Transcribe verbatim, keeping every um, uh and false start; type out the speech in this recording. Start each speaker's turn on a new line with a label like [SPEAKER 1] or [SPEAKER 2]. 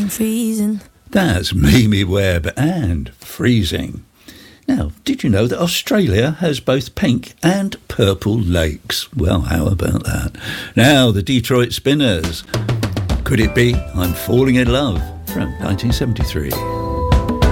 [SPEAKER 1] I'm freezing.
[SPEAKER 2] That's Mimi Webb and Freezing. Now, did you know that Australia has both pink and purple lakes? Well, how about that? Now, the Detroit Spinners. Could it be I'm Falling in Love from nineteen seventy-three?